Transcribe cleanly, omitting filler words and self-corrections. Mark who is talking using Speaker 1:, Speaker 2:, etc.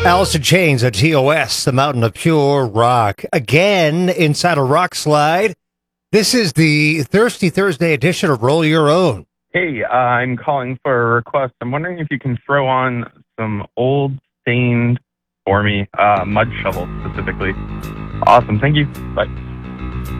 Speaker 1: Alice in Chains at TOS, the mountain of pure rock. Again, inside a rock slide. This is the Thirsty Thursday edition of Roll Your Own.
Speaker 2: Hey, I'm calling for a request. I'm wondering if you can throw on some Old Stained for me, Mud Shovel specifically. Awesome. Thank you. Bye.